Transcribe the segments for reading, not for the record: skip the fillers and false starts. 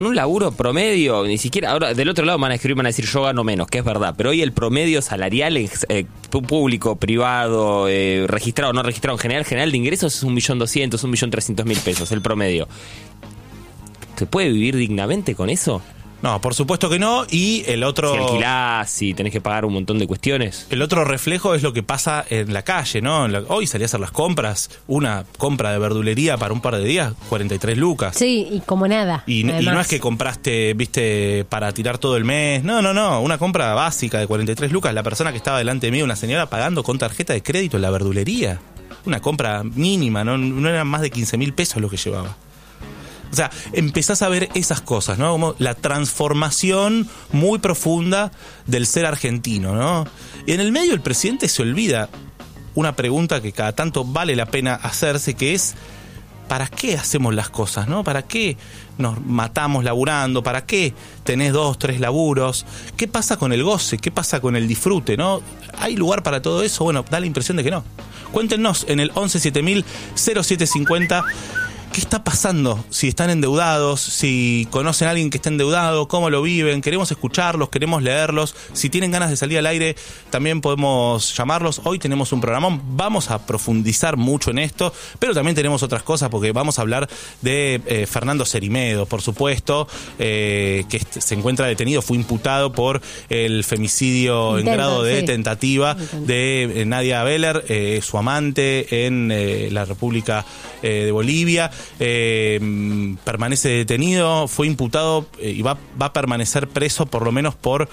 un laburo promedio, ni siquiera, ahora del otro lado van a escribir, van a decir yo gano menos, que es verdad, pero hoy el promedio salarial público, privado, registrado, no registrado, general de ingresos es 1.200.000, 1.300.000 pesos, el promedio. ¿Se puede vivir dignamente con eso? No, por supuesto que no. Y el otro... Si alquilás, si tenés que pagar un montón de cuestiones. El otro reflejo es lo que pasa en la calle, ¿no? Hoy salí a hacer las compras. Una compra de verdulería para un par de días, 43 lucas. Sí, y como nada. Y no es que compraste, viste, para tirar todo el mes. No. Una compra básica de 43 lucas. La persona que estaba delante de mí, una señora, pagando con tarjeta de crédito en la verdulería. Una compra mínima, no eran más de 15.000 pesos lo que llevaba. O sea, empezás a ver esas cosas, ¿no? Como la transformación muy profunda del ser argentino, ¿no? Y en el medio el presidente se olvida una pregunta que cada tanto vale la pena hacerse, que es ¿para qué hacemos las cosas, no? ¿Para qué nos matamos laburando? ¿Para qué tenés 2, 3 laburos? ¿Qué pasa con el goce? ¿Qué pasa con el disfrute, no? ¿Hay lugar para todo eso? Bueno, da la impresión de que no. Cuéntenos en el 11 7000 0750 ¿qué está pasando? Si están endeudados, si conocen a alguien que está endeudado, cómo lo viven, queremos escucharlos, queremos leerlos. Si tienen ganas de salir al aire, también podemos llamarlos. Hoy tenemos un programón, vamos a profundizar mucho en esto, pero también tenemos otras cosas porque vamos a hablar de Fernando Cerimedo, por supuesto, que se encuentra detenido, fue imputado por el femicidio en grado de tentativa de Nadia Beller, su amante en la República de Bolivia. Permanece detenido, fue imputado y va a permanecer preso por lo menos por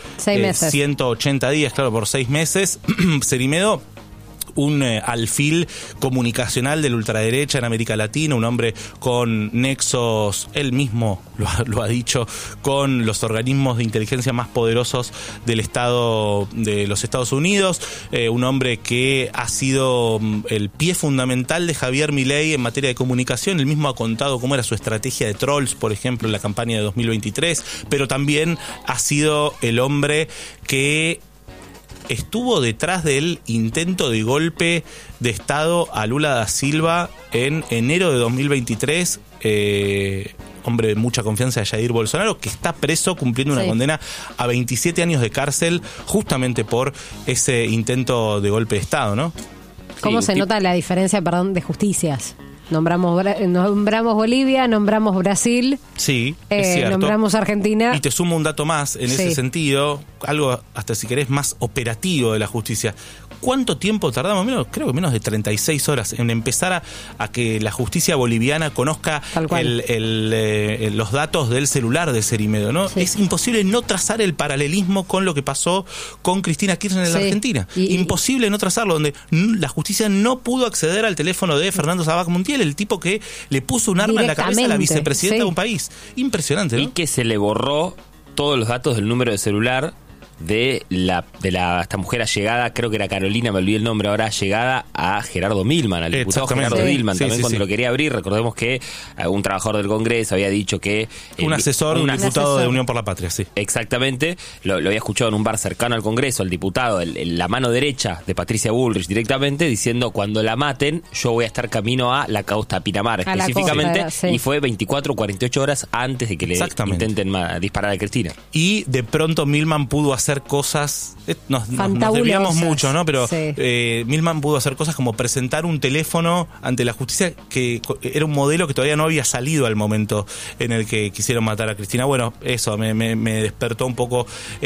180 días, claro, por 6 meses. Cerimedo, un alfil comunicacional de la ultraderecha en América Latina, un hombre con nexos, él mismo lo ha dicho, con los organismos de inteligencia más poderosos del Estado de los Estados Unidos, un hombre que ha sido el pie fundamental de Javier Milei en materia de comunicación. Él mismo ha contado cómo era su estrategia de trolls, por ejemplo, en la campaña de 2023, pero también ha sido el hombre que estuvo detrás del intento de golpe de Estado a Lula da Silva en enero de 2023, hombre de mucha confianza de Jair Bolsonaro, que está preso cumpliendo una condena a 27 años de cárcel justamente por ese intento de golpe de Estado, ¿no? ¿Cómo se nota la diferencia, de justicias? Nombramos Bolivia, nombramos Brasil, sí, es cierto. Nombramos Argentina. Y te sumo un dato más en ese sentido, algo hasta si querés más operativo de la justicia. ¿Cuánto tiempo tardamos? Creo que menos de 36 horas en empezar a que la justicia boliviana conozca los datos del celular de Cerimedo, ¿no? Sí. Es imposible no trazar el paralelismo con lo que pasó con Cristina Kirchner en la Argentina. Imposible no trazarlo, donde la justicia no pudo acceder al teléfono de Fernando Sabac Montiel, el tipo que le puso un arma en la cabeza a la vicepresidenta de un país. Impresionante, ¿no? Y que se le borró todos los datos del número de celular de esta mujer allegada, creo que era Carolina, me olvidé el nombre ahora, allegada a Gerardo Milman, al diputado Gerardo Milman, también cuando lo quería abrir. Recordemos que un trabajador del Congreso había dicho que un asesor, un diputado de Unión por la Patria, sí. Exactamente, lo había escuchado en un bar cercano al Congreso, el diputado, la mano derecha de Patricia Bullrich directamente, diciendo: cuando la maten, yo voy a estar camino a la costa Pinamar, específicamente, y fue 24 o 48 horas antes de que le intenten disparar a Cristina. Y de pronto Milman pudo hacer cosas, nos desviamos mucho, ¿no? Pero Milman pudo hacer cosas como presentar un teléfono ante la justicia que era un modelo que todavía no había salido al momento en el que quisieron matar a Cristina. Bueno, eso me despertó un poco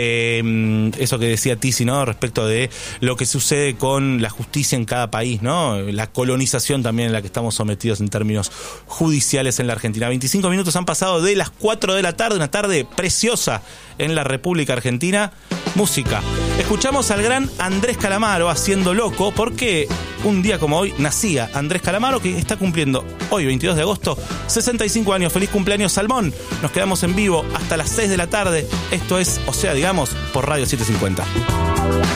eso que decía Tizi, ¿no? Respecto de lo que sucede con la justicia en cada país, ¿no? La colonización también en la que estamos sometidos en términos judiciales en la Argentina. 25 minutos han pasado de las 4 de la tarde, una tarde preciosa en la República Argentina. Música. Escuchamos al gran Andrés Calamaro haciendo Loco, porque un día como hoy nacía Andrés Calamaro, que está cumpliendo hoy, 22 de agosto, 65 años. Feliz cumpleaños, Salmón. Nos quedamos en vivo hasta las 6 de la tarde. Esto es, o sea, digamos, por Radio 750.